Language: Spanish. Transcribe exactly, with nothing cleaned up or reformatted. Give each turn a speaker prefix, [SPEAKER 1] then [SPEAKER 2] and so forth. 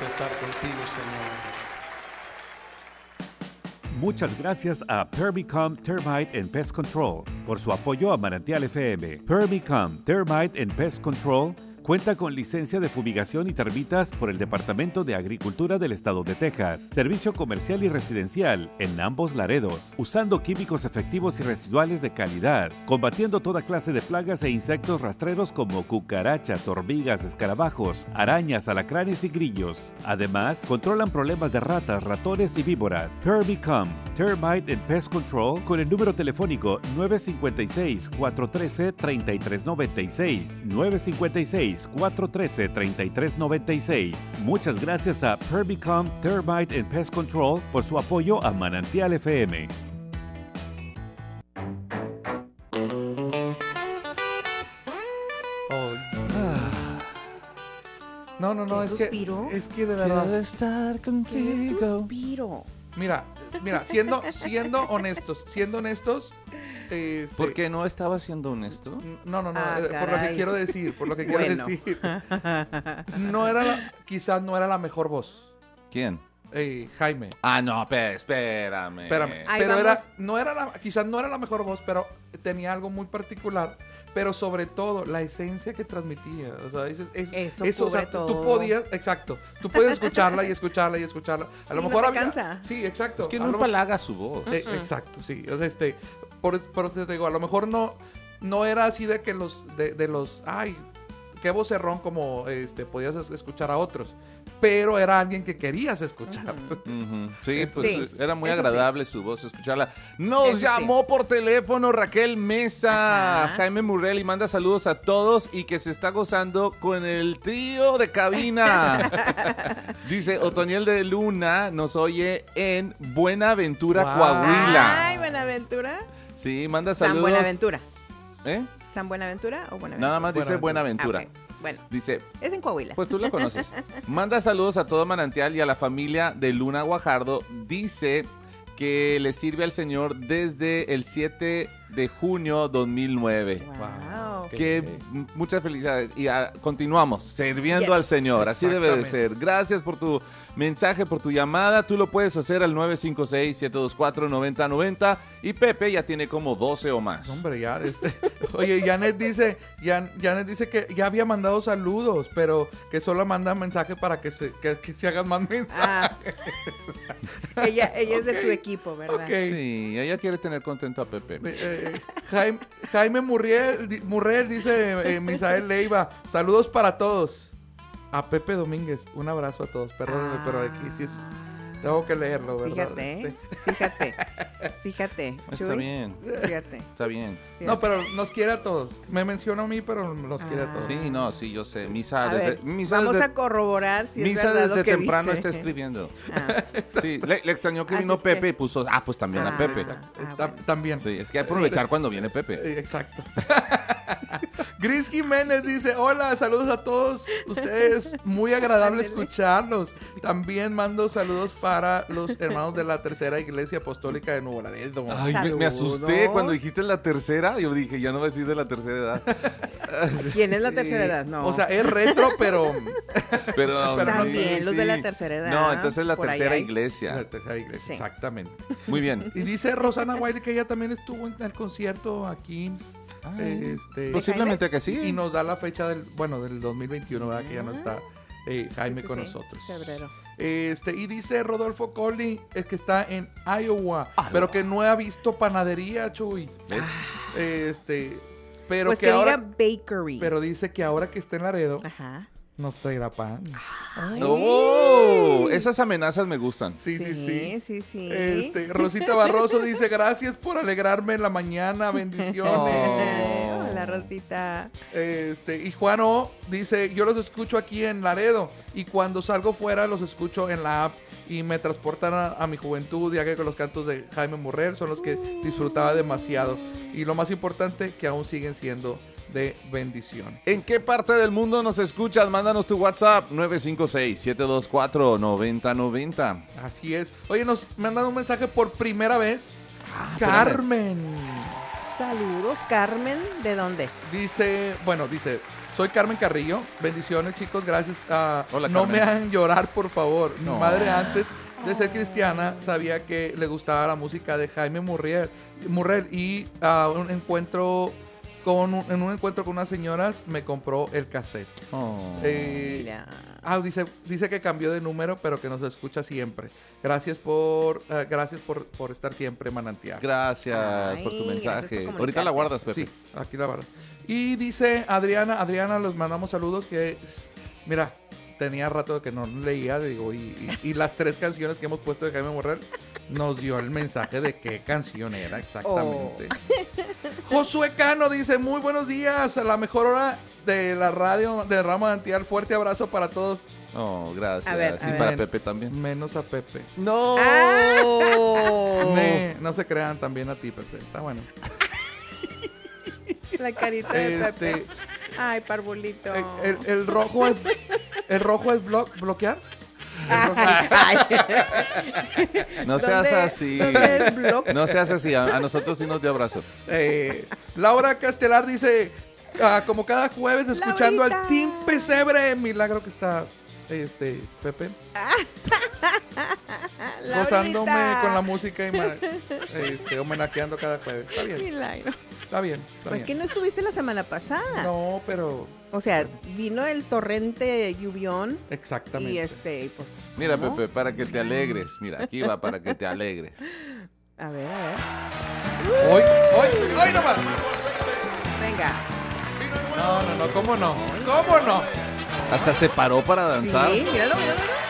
[SPEAKER 1] estar contigo, Señor.
[SPEAKER 2] Muchas gracias a Permicom Termite and Pest Control por su apoyo a Manantial F M. Permicom Termite and Pest Control cuenta con licencia de fumigación y termitas por el Departamento de Agricultura del Estado de Texas. Servicio comercial y residencial en ambos Laredos, usando químicos efectivos y residuales de calidad, combatiendo toda clase de plagas e insectos rastreros como cucarachas, hormigas, escarabajos, arañas, alacranes y grillos. Además, controlan problemas de ratas, ratones y víboras. Permicom Termite and Pest Control con el número telefónico nueve cinco seis, cuatro uno tres, tres tres nueve seis, nueve cinco seis, cuatro uno tres, tres tres nueve seis. Muchas gracias a Permicom Termite and Pest Control por su apoyo a Manantial F M.
[SPEAKER 3] Oh. No, no, no, es que, es que de verdad.
[SPEAKER 4] Quiero estar contigo.
[SPEAKER 5] Qué suspiro.
[SPEAKER 3] Mira, mira, siendo, siendo honestos, siendo honestos. Este,
[SPEAKER 4] ¿Por qué no estaba siendo honesto?
[SPEAKER 3] No, no, no,
[SPEAKER 5] Ah,
[SPEAKER 3] eh, por lo que
[SPEAKER 5] caray.
[SPEAKER 3] quiero decir, por lo que quiero
[SPEAKER 5] Bueno.
[SPEAKER 3] decir. No era, la- quizás no era la mejor voz,
[SPEAKER 4] ¿Quién?
[SPEAKER 3] eh, Jaime.
[SPEAKER 4] Ah, no, pe- espérame.
[SPEAKER 3] Espérame,
[SPEAKER 5] Ahí
[SPEAKER 3] pero
[SPEAKER 5] vamos.
[SPEAKER 3] era, no era la, quizás no era la mejor voz, pero tenía algo muy particular, pero sobre todo la esencia que transmitía, o sea, dices, es,
[SPEAKER 5] Eso
[SPEAKER 3] o sea,
[SPEAKER 5] cubre
[SPEAKER 3] tú
[SPEAKER 5] todo.
[SPEAKER 3] podías, exacto, tú puedes escucharla y escucharla y escucharla, a
[SPEAKER 5] Sí,
[SPEAKER 3] lo
[SPEAKER 5] no
[SPEAKER 3] mejor
[SPEAKER 5] te
[SPEAKER 3] había,
[SPEAKER 5] cansa.
[SPEAKER 3] sí, exacto,
[SPEAKER 4] Es que
[SPEAKER 3] a
[SPEAKER 4] no
[SPEAKER 3] lo-
[SPEAKER 4] empalaga su voz.
[SPEAKER 3] eh, exacto, sí, o sea, este, por, por eso te digo, a lo mejor no, no era así de que los, de, de los, ay, qué vocerrón como, este, podías es- escuchar a otros, pero era alguien que querías escuchar.
[SPEAKER 4] Ujú. Sí, pues
[SPEAKER 5] Sí,
[SPEAKER 4] es- era muy
[SPEAKER 5] eso
[SPEAKER 4] agradable su voz escucharla. Nos
[SPEAKER 5] Eso sí.
[SPEAKER 4] llamó por teléfono Raquel Mesa,
[SPEAKER 5] Ajá.
[SPEAKER 4] Jaime Murrell, y manda saludos a todos y que se está gozando con el trío de cabina. Dice Otoniel de Luna nos oye en Buenaventura,
[SPEAKER 3] Wow.
[SPEAKER 4] Coahuila.
[SPEAKER 5] Ay, Buenaventura.
[SPEAKER 4] Sí, manda
[SPEAKER 5] San
[SPEAKER 4] saludos.
[SPEAKER 5] Buenaventura.
[SPEAKER 4] ¿Eh?
[SPEAKER 5] ¿San Buenaventura o Buenaventura?
[SPEAKER 4] Nada más dice
[SPEAKER 3] Buenaventura.
[SPEAKER 4] Buenaventura.
[SPEAKER 5] Ah, ok. Bueno,
[SPEAKER 4] Dice,
[SPEAKER 5] es en Coahuila.
[SPEAKER 4] pues tú la conoces. Manda saludos a todo Manantial y a la familia de Luna Guajardo. Dice que le sirve al Señor desde el siete de junio dos mil nueve.
[SPEAKER 5] Wow.
[SPEAKER 3] Ok.
[SPEAKER 4] Que m- muchas felicidades. Y ah, continuamos sirviendo
[SPEAKER 5] Yes.
[SPEAKER 4] al Señor. Así debe de
[SPEAKER 3] Exactamente.
[SPEAKER 4] ser. Gracias por tu mensaje, por tu llamada. Tú lo puedes hacer al nueve cinco seis, siete dos cuatro, nueve cero nueve cero. Y Pepe ya tiene como doce o más.
[SPEAKER 3] Hombre, ya, este, oye, Janet dice, Jan- Janet dice que ya había mandado saludos, pero que solo manda mensaje para que se, que, que se hagan más mensajes.
[SPEAKER 5] Ah. ella ella es de
[SPEAKER 3] Ok.
[SPEAKER 5] tu equipo, ¿verdad?
[SPEAKER 3] Ok.
[SPEAKER 4] Sí, ella quiere tener contento a Pepe.
[SPEAKER 3] Eh, eh, Jaime, Jaime Murriel, di- Murriel dice, eh, Misael Leiva, saludos para todos. A Pepe Domínguez, un abrazo a todos. Perdóname, pero aquí sí es- tengo que leerlo, ¿verdad?
[SPEAKER 5] Fíjate,
[SPEAKER 3] Este,
[SPEAKER 5] ¿eh? fíjate, fíjate.
[SPEAKER 4] Está
[SPEAKER 5] Chuy,
[SPEAKER 4] bien,
[SPEAKER 5] Fíjate.
[SPEAKER 4] está bien.
[SPEAKER 3] No, pero nos quiere a todos. Me mencionó a mí, pero nos quiere a
[SPEAKER 5] Ah.
[SPEAKER 3] todos.
[SPEAKER 4] Sí, no, sí, yo sé. Misa
[SPEAKER 5] A
[SPEAKER 4] desde,
[SPEAKER 5] ver,
[SPEAKER 4] misa
[SPEAKER 5] vamos
[SPEAKER 4] desde-
[SPEAKER 5] a corroborar si
[SPEAKER 4] Misa
[SPEAKER 5] es verdad
[SPEAKER 4] desde
[SPEAKER 5] lo que
[SPEAKER 4] temprano
[SPEAKER 5] dice.
[SPEAKER 4] está escribiendo.
[SPEAKER 5] Ah,
[SPEAKER 4] Sí, le, le extrañó que
[SPEAKER 5] Así
[SPEAKER 4] vino
[SPEAKER 5] es que-
[SPEAKER 4] Pepe y puso, ah, pues también
[SPEAKER 5] Ah.
[SPEAKER 4] a Pepe.
[SPEAKER 3] Eh,
[SPEAKER 5] Ah,
[SPEAKER 3] ta-
[SPEAKER 5] bueno.
[SPEAKER 3] También.
[SPEAKER 4] Sí, es que hay que aprovechar cuando viene Pepe.
[SPEAKER 3] Eh, Exacto. Gris Jiménez dice, hola, saludos a todos ustedes, muy agradable
[SPEAKER 5] Ándele.
[SPEAKER 3] escucharlos. También mando saludos para los hermanos de la Tercera Iglesia Apostólica de Nuevo Laredo.
[SPEAKER 4] Ay, me, me asusté
[SPEAKER 5] Saludos.
[SPEAKER 4] cuando dijiste la tercera. Yo dije, ya no va a decir de la tercera edad.
[SPEAKER 5] ¿Quién es la tercera
[SPEAKER 3] Eh,
[SPEAKER 5] edad? No.
[SPEAKER 3] O sea, es retro, pero...
[SPEAKER 4] Pero,
[SPEAKER 3] Pero no-
[SPEAKER 5] También los de la tercera edad.
[SPEAKER 4] No, entonces es la
[SPEAKER 5] por ahí
[SPEAKER 4] tercera
[SPEAKER 5] hay.
[SPEAKER 4] iglesia.
[SPEAKER 3] La Tercera Iglesia,
[SPEAKER 5] Sí.
[SPEAKER 3] exactamente.
[SPEAKER 4] Muy bien.
[SPEAKER 3] Y dice Rosana Wiley que ella también estuvo en el concierto aquí. Este,
[SPEAKER 4] Posiblemente que sí.
[SPEAKER 3] y nos da la fecha del, bueno, del dos mil veintiuno, ¿verdad? Que ya no está eh, Jaime
[SPEAKER 5] Sí, sí,
[SPEAKER 3] con
[SPEAKER 5] sí,
[SPEAKER 3] nosotros.
[SPEAKER 5] Febrero.
[SPEAKER 3] Este, y dice Rodolfo Colli, es que está en Iowa, pero que no ha visto panadería, Chuy.
[SPEAKER 4] ¿Ves?
[SPEAKER 3] Este, pero
[SPEAKER 5] Pues
[SPEAKER 3] que,
[SPEAKER 5] que,
[SPEAKER 3] ahora,
[SPEAKER 5] diga bakery.
[SPEAKER 3] pero dice que ahora que está en Laredo,
[SPEAKER 5] Ajá.
[SPEAKER 3] nos traerá pan.
[SPEAKER 4] ¡Oh! Esas amenazas me gustan.
[SPEAKER 3] Sí, sí, sí.
[SPEAKER 5] Sí, sí, sí.
[SPEAKER 3] Este, Rosita Barroso dice, gracias por alegrarme la mañana, bendiciones.
[SPEAKER 5] Eh, Hola, Rosita.
[SPEAKER 3] Este, y Juan O dice, yo los escucho aquí en Laredo y cuando salgo fuera los escucho en la app y me transportan a, a mi juventud, ya que con los cantos de Jaime Murrell son los que disfrutaba demasiado. Y lo más importante, que aún siguen siendo de bendición.
[SPEAKER 4] ¿En qué parte del mundo nos escuchas? Mándanos tu WhatsApp nueve cinco seis, siete dos cuatro, nueve cero nueve cero.
[SPEAKER 3] Así es. Oye, nos me han dado un mensaje por primera vez.
[SPEAKER 4] Ah,
[SPEAKER 3] Carmen.
[SPEAKER 5] Saludos, Carmen. ¿De dónde?
[SPEAKER 3] Dice, bueno, dice, Soy Carmen Carrillo. Bendiciones, chicos. Gracias. Ah,
[SPEAKER 4] Hola,
[SPEAKER 3] no
[SPEAKER 4] Carmen.
[SPEAKER 3] me hagan llorar, por favor.
[SPEAKER 4] No.
[SPEAKER 3] Mi madre antes de ser cristiana sabía que le gustaba la música de Jaime Murriel, Murrell y a un encuentro con un- en un encuentro con unas señoras me compró el cassette.
[SPEAKER 4] Oh.
[SPEAKER 3] Eh,
[SPEAKER 5] Mira.
[SPEAKER 3] Ah, dice, dice que cambió de número, pero que nos escucha siempre. Gracias por eh, gracias por, por estar siempre, Manantial.
[SPEAKER 4] Gracias
[SPEAKER 5] Ay,
[SPEAKER 4] por tu
[SPEAKER 5] gracias por
[SPEAKER 4] mensaje.
[SPEAKER 5] comunicarte.
[SPEAKER 4] Ahorita la guardas, Pepe.
[SPEAKER 3] Sí, aquí la verdad. Y dice Adriana, Adriana, los mandamos saludos que, s- mira, tenía rato que no leía, digo, y, y- y las tres canciones que hemos puesto de Jaime Morrell nos dio el mensaje de qué canción era exactamente. Josué Cano dice, muy buenos días, a la mejor hora de la radio de Rama de Antial. Fuerte abrazo para todos,
[SPEAKER 4] Oh, gracias.
[SPEAKER 5] A ver,
[SPEAKER 4] sí,
[SPEAKER 5] a
[SPEAKER 4] para
[SPEAKER 3] ver.
[SPEAKER 4] Pepe también.
[SPEAKER 3] menos a Pepe.
[SPEAKER 4] No.
[SPEAKER 3] Ne, no se crean también a ti, Pepe. Está bueno.
[SPEAKER 5] La carita de
[SPEAKER 3] Este,
[SPEAKER 5] Pepe. Ay, parvulito.
[SPEAKER 3] el, el- el rojo es, el rojo es blo- bloquear. El rojo-
[SPEAKER 5] Ay.
[SPEAKER 4] No seas
[SPEAKER 5] ¿Dónde-
[SPEAKER 4] así.
[SPEAKER 5] dónde es bloque?
[SPEAKER 4] No seas así. A, a nosotros sí nos dio abrazo.
[SPEAKER 3] Eh, Laura Castelar dice, ah, como cada jueves, escuchando
[SPEAKER 5] Laurita.
[SPEAKER 3] al Team Pesebre. Milagro que está, este, Pepe. Gozándome
[SPEAKER 5] Laurita.
[SPEAKER 3] con la música y ma- este, homenajeando cada jueves. Está bien,
[SPEAKER 5] Milagro.
[SPEAKER 3] está bien. Está
[SPEAKER 5] Pues que
[SPEAKER 3] bien.
[SPEAKER 5] no estuviste la semana pasada.
[SPEAKER 3] No, pero
[SPEAKER 5] O sea, vino el torrente lluvión
[SPEAKER 3] exactamente.
[SPEAKER 5] y este, pues.
[SPEAKER 4] Mira,
[SPEAKER 5] ¿cómo?
[SPEAKER 4] Pepe, para que te alegres. Mira, aquí va para que te alegres.
[SPEAKER 5] A ver, a ver.
[SPEAKER 3] Hoy, hoy, hoy nomás.
[SPEAKER 5] Venga.
[SPEAKER 3] No, no, no, ¿cómo no? ¿Cómo no?
[SPEAKER 4] Hasta se paró para danzar.
[SPEAKER 5] Sí, míralo, míralo.